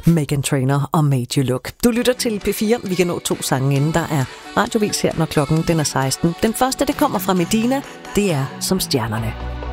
Meghan Trainor og Made You Look. Du lytter til P4. Vi kan nå 2 sange inden. Der er radiovis her, når klokken den er 16. Den første, det kommer fra Medina. Det er Som stjernerne.